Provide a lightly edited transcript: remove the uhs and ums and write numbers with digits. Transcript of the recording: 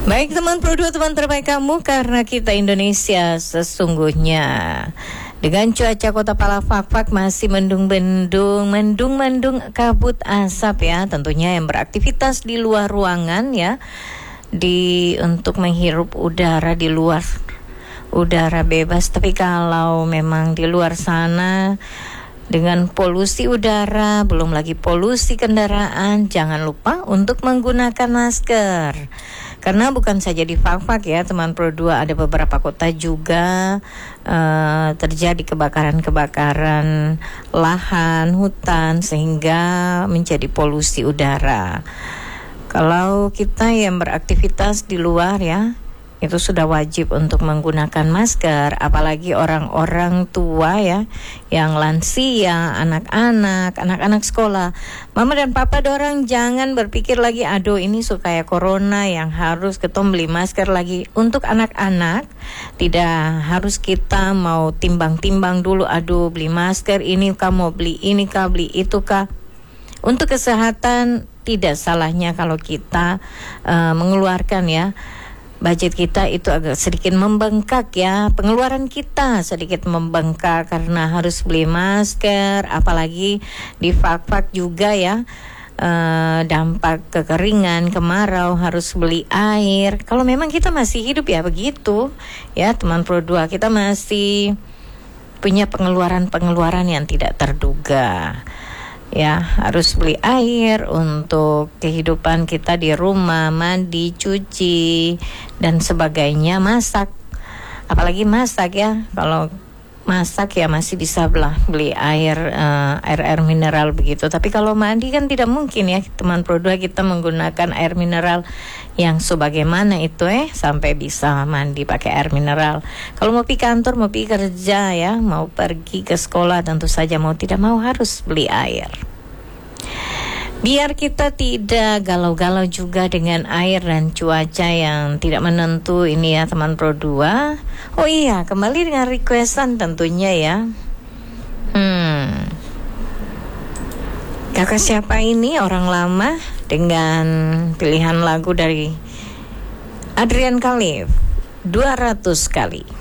Baik teman Pro 2, teman terbaik kamu, karena kita Indonesia sesungguhnya dengan cuaca kota Palafak masih mendung kabut asap ya, tentunya yang beraktivitas di luar ruangan ya, untuk menghirup udara di luar, udara bebas. Tapi kalau memang di luar sana dengan polusi udara, belum lagi polusi kendaraan, jangan lupa untuk menggunakan masker. Karena bukan saja di Fak-Fak ya teman Pro 2, ada beberapa kota juga terjadi kebakaran lahan, hutan, sehingga menjadi polusi udara. Kalau kita yang beraktivitas di luar ya, itu sudah wajib untuk menggunakan masker, apalagi orang-orang tua ya, yang lansia, anak-anak sekolah. Mama dan papa dorang jangan berpikir lagi, aduh ini kayak corona yang harus ketemu beli masker lagi. Untuk anak-anak tidak harus kita mau timbang-timbang dulu, aduh beli masker ini kah, mau beli ini kah, beli itu kah. Untuk kesehatan tidak salahnya kalau kita mengeluarkan ya, budget kita itu agak sedikit membengkak ya, pengeluaran kita sedikit membengkak karena harus beli masker, apalagi di Fak-Fak juga ya, dampak kekeringan, kemarau, harus beli air. Kalau memang kita masih hidup ya begitu ya teman Pro 2, kita masih punya pengeluaran yang tidak terduga ya, harus beli air untuk kehidupan kita di rumah, mandi, cuci dan sebagainya, masak. Apalagi masak ya, kalau masak ya masih bisa beli air mineral begitu. Tapi kalau mandi kan tidak mungkin ya teman Pro 2, kita menggunakan air mineral yang sebagaimana itu sampai bisa mandi pakai air mineral. Kalau mau pergi kantor, mau pergi kerja ya, mau pergi ke sekolah, tentu saja mau tidak mau harus beli air. Biar kita tidak galau-galau juga dengan air dan cuaca yang tidak menentu ini ya teman Pro 2. Oh iya, kembali dengan requestan tentunya ya. Kakak siapa ini, orang lama, dengan pilihan lagu dari Adrian Khalif, 200 kali.